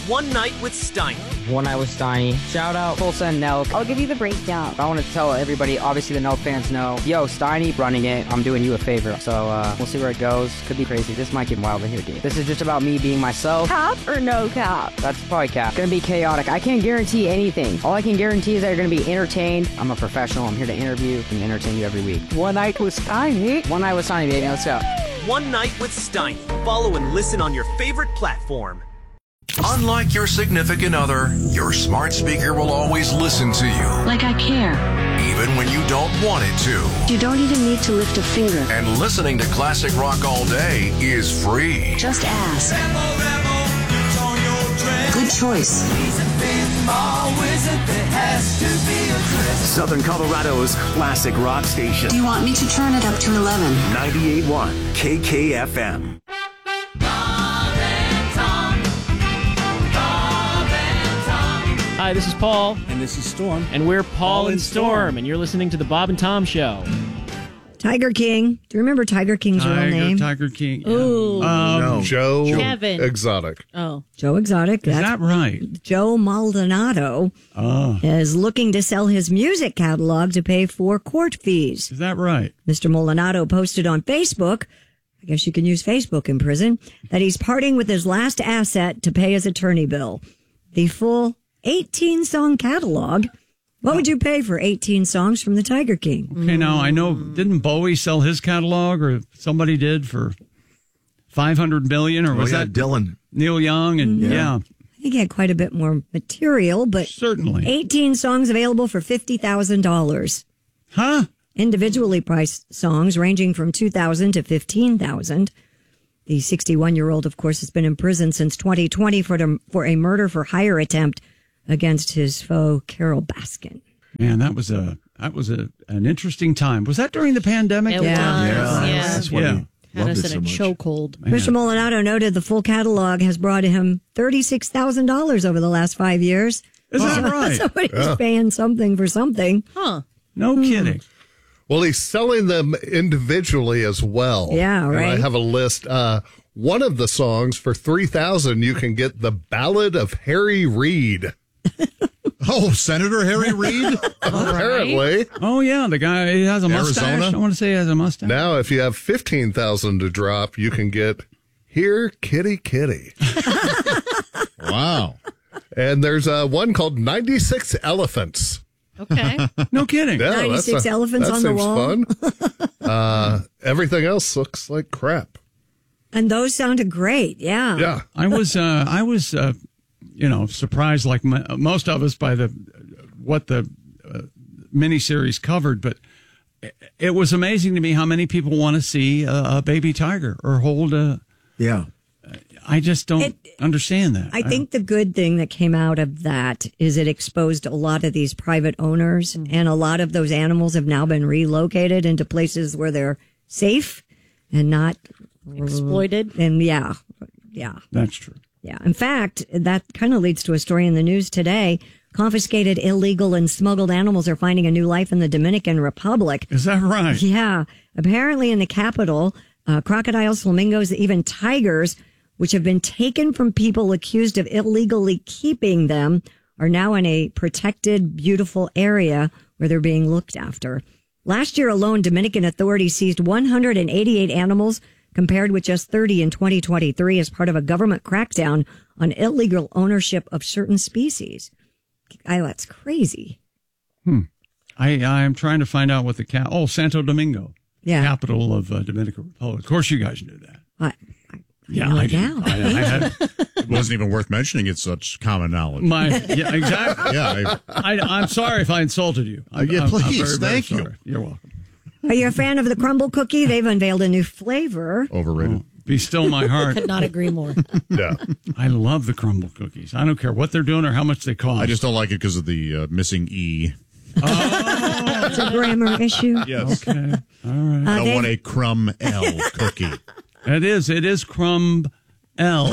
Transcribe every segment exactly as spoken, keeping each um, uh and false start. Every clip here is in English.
One Night with Steiny. One Night with Steiny. Shout out Tulsa and Nelk. I'll give you the breakdown. I want to tell everybody, obviously the Nelk fans know, yo, Steiny running it, I'm doing you a favor. So uh, we'll see where it goes. Could be crazy. This might get wild in here, dude. This is just about me being myself. Cap or no cap? That's probably cap. Gonna be chaotic. I can't guarantee anything. All I can guarantee is that you're gonna be entertained. I'm a professional. I'm here to interview and entertain you every week. One Night with Steiny. One Night with Steiny, baby. Let's go. One Night with Steiny. Follow and listen on your favorite platform. Unlike your significant other, your smart speaker will always listen to you. Like I care. Even when you don't want it to. You don't even need to lift a finger. And listening to classic rock all day is free. Just ask. Good choice. Southern Colorado's classic rock station. Do you want me to turn it up to eleven? ninety-eight point one K K F M. Hi, this is Paul. And this is Storm. And we're Paul, Paul and Storm, Storm. And you're listening to The Bob and Tom Show. Tiger King. Do you remember Tiger King's Tiger, real name? Tiger King. Yeah. Ooh. Um, no. Joe Kevin. Exotic. Oh. Joe Exotic. Is that right? Joe Maldonado oh. is looking to sell his music catalog to pay for court fees. Is that right? Mister Maldonado posted on Facebook, I guess you can use Facebook in prison, that he's parting with his last asset to pay his attorney bill. The full eighteen-song catalog. What would you pay for eighteen songs from the Tiger King? Okay, now I know, didn't Bowie sell his catalog, or somebody did, for five hundred million dollars, or was oh, yeah, that Dylan? Neil Young, and yeah. yeah. I think he had quite a bit more material, but certainly eighteen songs available for fifty thousand dollars. Huh? Individually priced songs ranging from two thousand dollars to fifteen thousand dollars. The sixty-one-year-old, of course, has been in prison since twenty twenty for, the, for a murder for hire attempt against his foe, Carol Baskin. Man, that was a that was a an interesting time. Was that during the pandemic? It yeah. was. Yeah. Yeah. That's what yeah. he Had loved us it in so a much. chokehold. Mister Maldonado noted the full catalog has brought him thirty-six thousand dollars over the last five years. Is that right? Somebody's Yeah. paying something for something. Huh. No Hmm. kidding. Well, he's selling them individually as well. Yeah, right. And I have a list. Uh, one of the songs for three thousand, you can get the Ballad of Harry Reid. Oh, Senator Harry Reid? Apparently. Oh, yeah, the guy he has a mustache. Arizona? I want to say he has a mustache. Now, if you have fifteen thousand to drop, you can get Here, Kitty Kitty. Wow. And there's uh, one called ninety-six Elephants. Okay. No kidding. Yeah, ninety-six that's a- elephants that on the seems wall. Fun. uh, everything else looks like crap. And those sounded great. Yeah. Yeah. I was, uh, I was, uh, you know, surprised like m- most of us by the what the uh, miniseries covered, but it was amazing to me how many people want to see a, a baby tiger or hold a. Yeah. I just don't It- understand that. I think the good thing that came out of that is it exposed a lot of these private owners, and a lot of those animals have now been relocated into places where they're safe and not Exploited. And yeah, yeah, that's true. yeah. In fact, that kind of leads to a story in the news today. Confiscated, illegal, and smuggled animals are finding a new life in the Dominican Republic. Is that right? Yeah. Apparently in the capital, uh, crocodiles, flamingos, even tigers, which have been taken from people accused of illegally keeping them, are now in a protected, beautiful area where they're being looked after. Last year alone, Dominican authorities seized one hundred eighty-eight animals, compared with just thirty in twenty twenty-three, as part of a government crackdown on illegal ownership of certain species. I, that's crazy. Hmm. I I'm trying to find out what the cap. Oh, Santo Domingo, Yeah. capital of uh, Dominican Republic. Of course, you guys knew that. I, I, Yeah, no I, doubt. did. I, I had It wasn't even worth mentioning. It's such common knowledge. my yeah exactly. yeah. I, I, I'm sorry if I insulted you. I'm, Uh, yeah, I'm- I'm please, very, very thank you. sorry. You're welcome. Are you a fan of the crumble cookie? They've unveiled a new flavor. overrated. Oh, be still my heart. Could not agree more. Yeah. I love the crumble cookies. I don't care what they're doing or how much they cost. I just don't like it because of the uh, missing E. It's a grammar issue. Yes. Okay. All right. Uh, I don't they- want a crumb L cookie. It is. It is crumb L.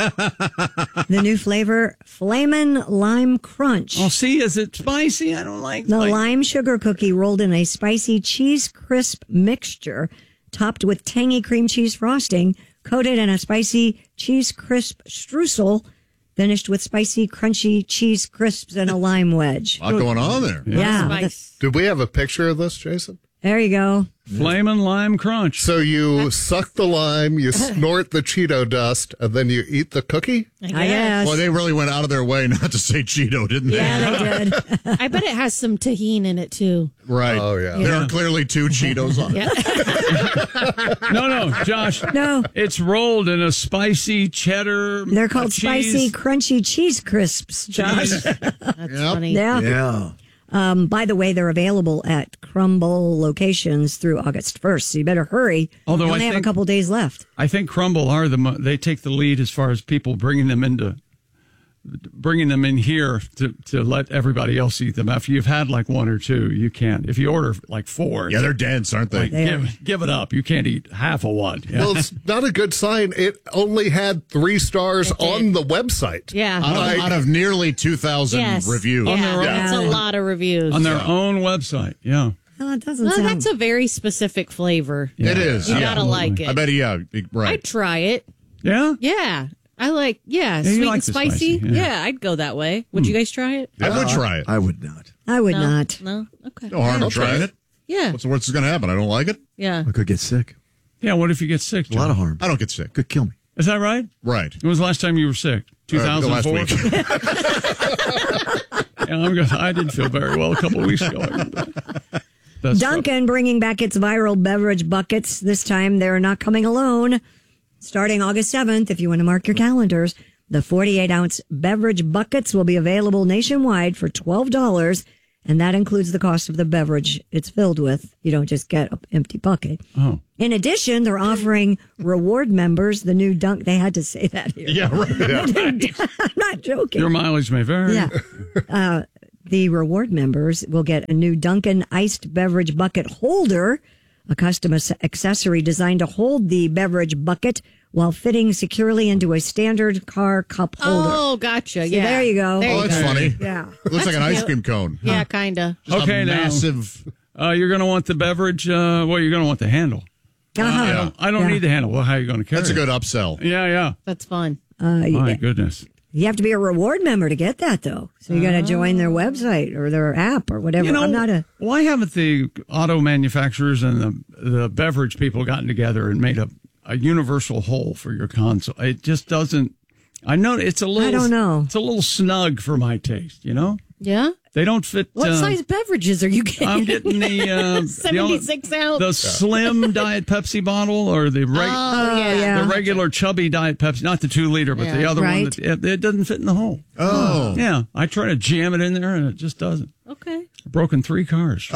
The new flavor, Flamin' Lime Crunch. Oh, see, is it spicy? I don't like The like- lime sugar cookie rolled in a spicy cheese crisp mixture, topped with tangy cream cheese frosting, coated in a spicy cheese crisp streusel, finished with spicy, crunchy cheese crisps and a lime wedge. A lot going on there. Yeah. Spice. Did we have a picture of this, Jason? There you go. Flamin' lime crunch. So you suck the lime, you snort the Cheeto dust, and then you eat the cookie? I I guess. guess. Well, they really went out of their way not to say Cheeto, didn't they? Yeah, they did. I bet it has some tahini in it too. Right. Oh, yeah. There are clearly two Cheetos on it. Yeah. No, no, Josh. No. It's rolled in a spicy cheddar. They're called uh, cheese. spicy, crunchy cheese crisps, Josh. That's Yep. funny. Yeah. Yeah. Um, by the way, they're available at Crumble locations through August first, so you better hurry. Although you I only have a think- couple days left. I think Crumble are the mo- they take the lead as far as people bringing them into bringing them in here to, to let everybody else eat them. If you've had like one or two, you can't. If you order like four, Yeah, they're dense, aren't they? like, give, give it up. You can't eat half of one. Yeah. Well, it's not a good sign. It only had three stars It did. on the website. Yeah. Out of, Like- out of nearly two thousand Yes. reviews. Yeah, their that's own- a lot of reviews. On their own website. Yeah. Oh, it doesn't well, sound. that's a very specific flavor. It is. You yeah. gotta like it. I bet, yeah, right. I'd try it. Yeah. Yeah. I like, yeah, Yeah, you sweet like and the spicy. spicy, yeah. yeah. I'd go that way. Would you guys try it? I would try it. I would not. I would no? not. No? Okay. No harm in I'll try trying it. it. Yeah. What's the worst that's going to happen? I don't like it. Yeah. I could get sick. Yeah. What if you get sick? A lot John? of harm. I don't get sick. Could kill me. Is that right? Right. When was the last time you were sick? two thousand four. Uh, last week. Yeah, I'm good. I didn't feel very well a couple of weeks ago. That's Dunkin' bringing back its viral beverage buckets. This time they're not coming alone. Starting August seventh, if you want to mark your calendars, the forty-eight ounce beverage buckets will be available nationwide for twelve dollars, and that includes the cost of the beverage it's filled with. You don't just get an empty bucket. Oh. In addition, they're offering reward members the new Dunk. They had to say that here. Yeah, right. I'm not joking. Your mileage may vary. Yeah. Uh, the reward members will get a new Dunkin' iced beverage bucket holder, a custom ac- accessory designed to hold the beverage bucket while fitting securely into a standard car cup holder. Oh, gotcha. So Yeah. there you go. There Oh, you that's go. funny. Yeah. It looks like an ice cream cone. Yeah, kind of. Just Okay, a now. massive. Uh, you're going to want the beverage. Uh, well, you're going to want the handle. Uh-huh. I don't, I don't Yeah. need the handle. Well, how are you going to carry That's a it? good upsell. Yeah, yeah. That's fun. Uh, My yeah. goodness. You have to be a reward member to get that, though. So you got to join their website or their app or whatever. You know, I'm not a. why haven't the auto manufacturers and the the beverage people gotten together and made a, a universal whole for your console? It just doesn't. I know it's a little. I don't know. It's a little snug for my taste. You know, Yeah? they don't fit. What uh, size beverages are you getting? I'm getting the uh, the, seventy-six ounce. the slim Diet Pepsi bottle or the reg- Oh, yeah. yeah. the regular chubby Diet Pepsi, not the two liter, but Yeah. the other one Right. that it, it doesn't fit in the hole. Oh. Yeah, I try to jam it in there and it just doesn't. Okay. I've broken three cars.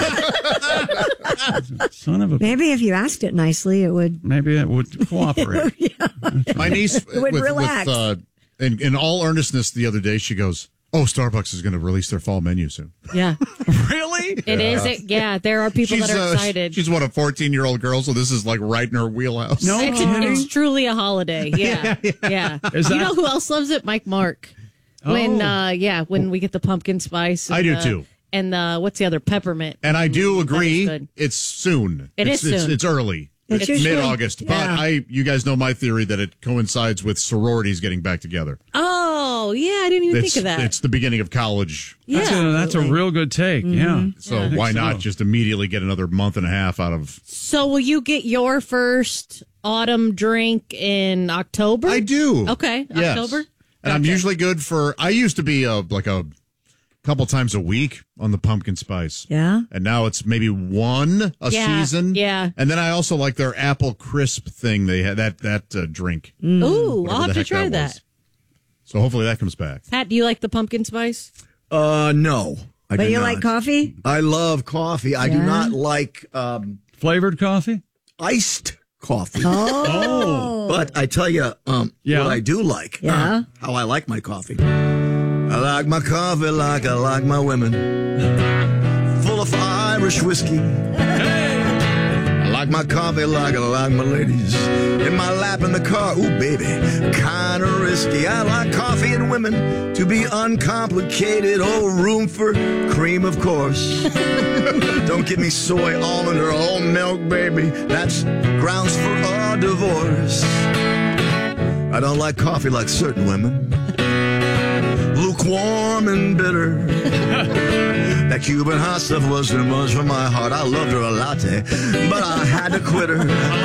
Son of a. Maybe if you asked it nicely, it would. Maybe it would cooperate. My niece, would with, relax. with uh, in, in all earnestness, the other day, she goes, "Oh, Starbucks is going to release their fall menu soon." Yeah. Really? It is. It, yeah, there are people She's, that are uh, excited. she's what, a fourteen-year-old girl, so this is like right in her wheelhouse. No it's, kidding. it's truly a holiday. Yeah. Yeah. Is You that- know who else loves it? Mike Mark. When, Oh. uh, yeah, when we get the pumpkin spice. And I do the, too. And the, what's the other? Peppermint. And I do agree, good. it's soon. It it's, is it's, soon. It's early. It's It's usually- mid-August. But yeah. I, you guys know my theory that it coincides with sororities getting back together. Oh, yeah, I didn't even It's, think of that. it's the beginning of college. That's, yeah. a, that's a real good take. Yeah. So I think why so. not just immediately get another month and a half out of... So will you get your first autumn drink in October? I do. Okay, Yes. October. And I'm Gotcha. usually good for... I used to be a, like a couple times a week on the pumpkin spice. Yeah. And now it's maybe one a Yeah, season. yeah. And then I also like their apple crisp thing. They had that that uh, drink. Ooh, Whatever I'll have the to heck try that that. was. So hopefully that comes back. Pat, do you like the pumpkin spice? Uh, no. I But do you not. like coffee? I love coffee. I do Yeah. not like um, Flavored coffee? iced coffee. Oh. But I tell you, um, Yeah. what I do like. Yeah. uh, how I like my coffee. I like my coffee like I like my women. Full of Irish whiskey. I like my coffee like I like my ladies. In my lap in the car, ooh baby, kinda risky. I like coffee and women to be uncomplicated. Oh, room for cream, of course. Don't give me soy, almond, or whole milk, baby. That's grounds for a divorce. I don't like coffee like certain women. Lukewarm and bitter. That Cuban hot stuff was too much for my heart. I loved her a latte, but I had to quit her.